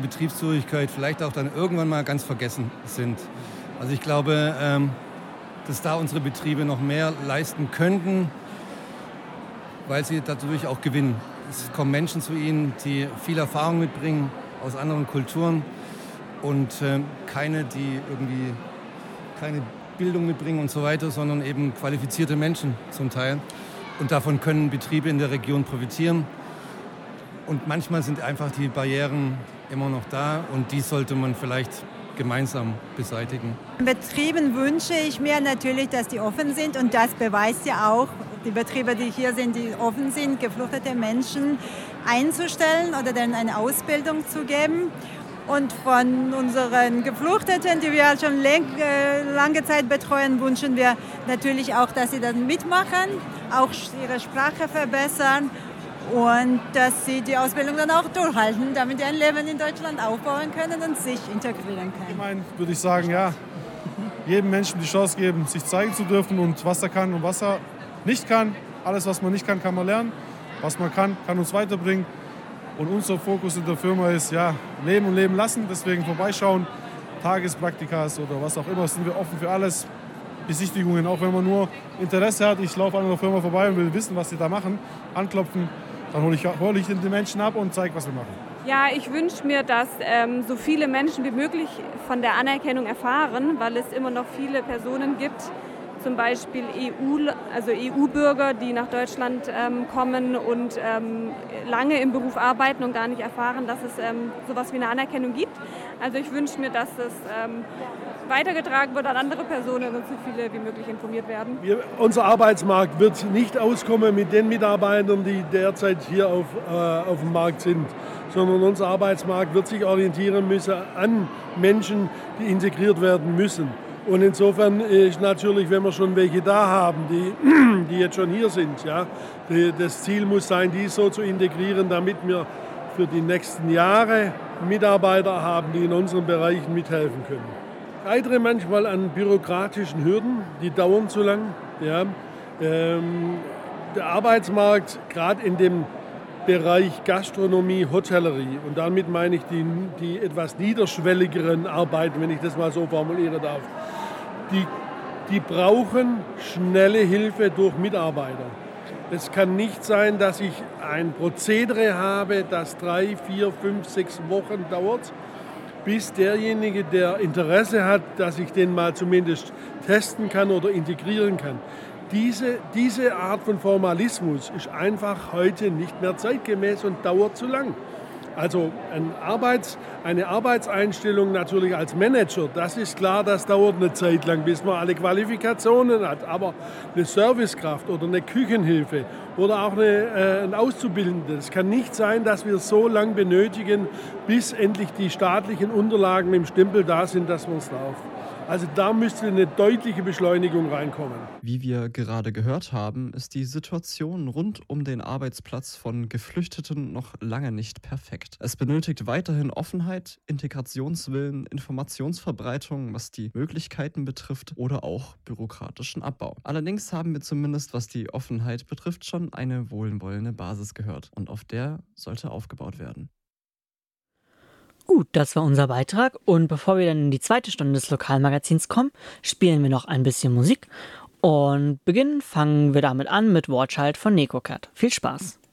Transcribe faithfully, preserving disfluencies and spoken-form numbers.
Betriebszugehörigkeit vielleicht auch dann irgendwann mal ganz vergessen sind. Also ich glaube, ähm, dass da unsere Betriebe noch mehr leisten könnten, weil sie dadurch auch gewinnen. Es kommen Menschen zu ihnen, die viel Erfahrung mitbringen aus anderen Kulturen und äh, keine, die irgendwie keine Bildung mitbringen und so weiter, sondern eben qualifizierte Menschen zum Teil. Und davon können Betriebe in der Region profitieren. Und manchmal sind einfach die Barrieren immer noch da und die sollte man vielleicht gemeinsam beseitigen. In Betrieben wünsche ich mir natürlich, dass die offen sind und das beweist ja auch die Betriebe, die hier sind, die offen sind, geflüchtete Menschen einzustellen oder denen eine Ausbildung zu geben. Und von unseren Geflüchteten, die wir schon lange Zeit betreuen, wünschen wir natürlich auch, dass sie dann mitmachen, auch ihre Sprache verbessern und dass sie die Ausbildung dann auch durchhalten, damit sie ein Leben in Deutschland aufbauen können und sich integrieren können. Allgemein würde ich sagen, ja, jedem Menschen die Chance geben, sich zeigen zu dürfen und was er kann und was er nicht kann. Alles, was man nicht kann, kann man lernen. Was man kann, kann uns weiterbringen. Und unser Fokus in der Firma ist, ja, leben und leben lassen. Deswegen vorbeischauen, Tagespraktikas oder was auch immer, sind wir offen für alles. Besichtigungen, auch wenn man nur Interesse hat. Ich laufe an einer Firma vorbei und will wissen, was sie da machen, anklopfen. Dann hole ich, hole ich die Menschen ab und zeige, was wir machen. Ja, ich wünsche mir, dass ähm, so viele Menschen wie möglich von der Anerkennung erfahren, weil es immer noch viele Personen gibt, zum Beispiel E U, also E U-Bürger, die nach Deutschland ähm, kommen und ähm, lange im Beruf arbeiten und gar nicht erfahren, dass es ähm, sowas wie eine Anerkennung gibt. Also ich wünsche mir, dass es ähm, weitergetragen wird an andere Personen und so viele wie möglich informiert werden. Wir, unser Arbeitsmarkt wird nicht auskommen mit den Mitarbeitern, die derzeit hier auf, äh, auf dem Markt sind, sondern unser Arbeitsmarkt wird sich orientieren müssen an Menschen, die integriert werden müssen. Und insofern ist natürlich, wenn wir schon welche da haben, die, die jetzt schon hier sind, ja, die, das Ziel muss sein, die so zu integrieren, damit wir für die nächsten Jahre Mitarbeiter haben, die in unseren Bereichen mithelfen können. Scheitere manchmal an bürokratischen Hürden, die dauern zu lang. Ja. Ähm, der Arbeitsmarkt, gerade in dem Bereich Gastronomie, Hotellerie, und damit meine ich die, die etwas niederschwelligeren Arbeiten, wenn ich das mal so formulieren darf, die, die brauchen schnelle Hilfe durch Mitarbeiter. Es kann nicht sein, dass ich ein Prozedere habe, das drei, vier, fünf, sechs Wochen dauert, bis derjenige, der Interesse hat, dass ich den mal zumindest testen kann oder integrieren kann. Diese, diese Art von Formalismus ist einfach heute nicht mehr zeitgemäß und dauert zu lang. Also ein Arbeits-, eine Arbeitseinstellung natürlich als Manager, das ist klar, das dauert eine Zeit lang, bis man alle Qualifikationen hat. Aber eine Servicekraft oder eine Küchenhilfe oder auch eine, äh, ein Auszubildender, es kann nicht sein, dass wir so lange benötigen, bis endlich die staatlichen Unterlagen im Stempel da sind, dass man es darf. Also da müsste eine deutliche Beschleunigung reinkommen. Wie wir gerade gehört haben, ist die Situation rund um den Arbeitsplatz von Geflüchteten noch lange nicht perfekt. Es benötigt weiterhin Offenheit, Integrationswillen, Informationsverbreitung, was die Möglichkeiten betrifft, oder auch bürokratischen Abbau. Allerdings haben wir zumindest, was die Offenheit betrifft, schon eine wohlwollende Basis gehört. Und auf der sollte aufgebaut werden. Gut, das war unser Beitrag, und bevor wir dann in die zweite Stunde des Lokalmagazins kommen, spielen wir noch ein bisschen Musik und beginnen fangen wir damit an mit War Child von Nekocat. Viel Spaß!